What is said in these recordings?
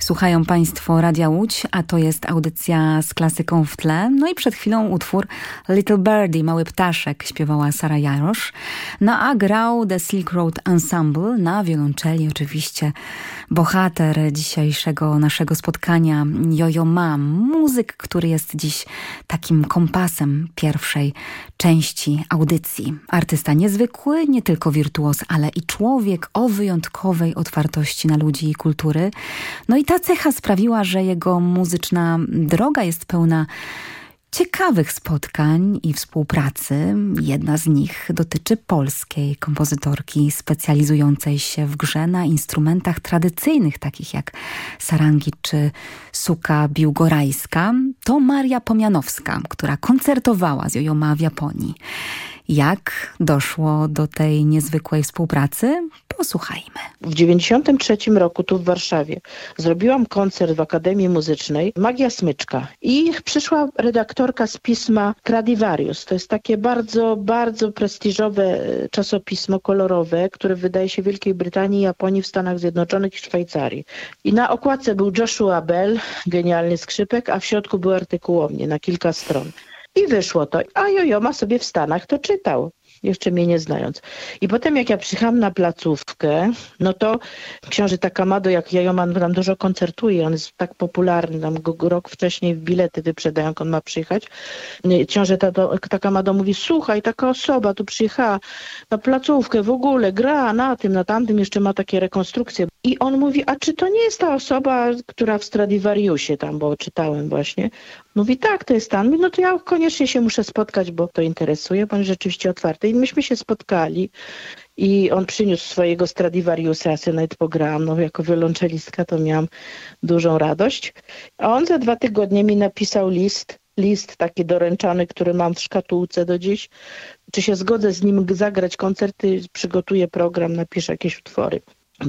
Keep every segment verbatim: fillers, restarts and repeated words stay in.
Słuchają Państwo Radia Łódź, a to jest audycja z klasyką w tle. No i przed chwilą utwór Little Birdie, Mały Ptaszek, śpiewała Sara Jarosz. No a grał The Silk Road Ensemble na wiolonczeli oczywiście bohater dzisiejszego naszego spotkania, Yo-Yo Ma. Muzyk, który jest dziś takim kompasem pierwszej części audycji. Artysta niezwykły, nie tylko wirtuoz, ale i człowiek o wyjątkowej otwartości na ludzi i kultury. No i ta cecha sprawiła, że jego muzyczna droga jest pełna ciekawych spotkań i współpracy. Jedna z nich dotyczy polskiej kompozytorki specjalizującej się w grze na instrumentach tradycyjnych, takich jak sarangi czy suka biłgorajska. To Maria Pomianowska, która koncertowała z Yo-Yo Ma w Japonii. Jak doszło do tej niezwykłej współpracy? Posłuchajmy. W dziewięćdziesiątym trzecim roku tu w Warszawie zrobiłam koncert w Akademii Muzycznej Magia Smyczka i przyszła redaktorka z pisma Stradivarius. To jest takie bardzo, bardzo prestiżowe czasopismo kolorowe, które wydaje się w Wielkiej Brytanii, Japonii, w Stanach Zjednoczonych i Szwajcarii. I na okładce był Joshua Bell, genialny skrzypek, a w środku był artykuł o mnie na kilka stron. I wyszło to. A Yo-Yo Ma sobie w Stanach to czytał, jeszcze mnie nie znając. I potem jak ja przyjechałam na placówkę, no to książę Takamado, jak Yo-Yo Ma tam dużo koncertuje, on jest tak popularny, tam go rok wcześniej bilety wyprzedają, jak on ma przyjechać. Książę Takamado mówi, słuchaj, taka osoba tu przyjechała na placówkę, w ogóle gra na tym, na tamtym, jeszcze ma takie rekonstrukcje. I on mówi, a czy to nie jest ta osoba, która w Stradivariusie tam, bo czytałem właśnie. Mówi, tak, to jest tam. No to ja koniecznie się muszę spotkać, bo to interesuje, bo on rzeczywiście otwarty. I myśmy się spotkali i on przyniósł swojego Stradivariusa, ja sobie nawet pograłam, no jako wiolonczelistka to miałam dużą radość. A on za dwa tygodnie mi napisał list, list taki doręczany, który mam w szkatułce do dziś. Czy się zgodzę z nim zagrać koncerty, przygotuję program, napiszę jakieś utwory.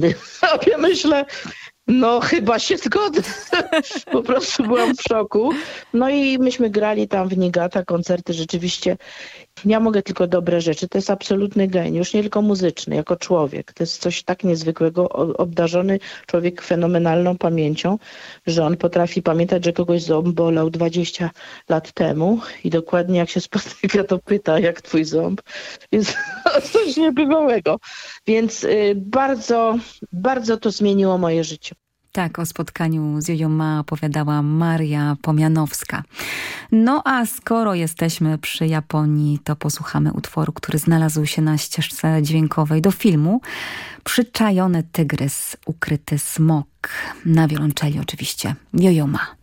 Ja myślę, no chyba się zgodzę. Po prostu byłam w szoku. No i myśmy grali tam w Niigata koncerty. Rzeczywiście ja mogę tylko dobre rzeczy. To jest absolutny geniusz, nie tylko muzyczny, jako człowiek. To jest coś tak niezwykłego, obdarzony człowiek fenomenalną pamięcią, że on potrafi pamiętać, że kogoś ząb bolał dwadzieścia lat temu i dokładnie jak się spotyka, to pyta, jak twój ząb. Jest coś niebywałego. Więc y, bardzo, bardzo to zmieniło moje życie. Tak, o spotkaniu z Yo-Yo Ma opowiadała Maria Pomianowska. No a skoro jesteśmy przy Japonii, to posłuchamy utworu, który znalazł się na ścieżce dźwiękowej do filmu. Przyczajony tygrys, ukryty smok. Na wiolonczeli oczywiście Yo-Yo Ma.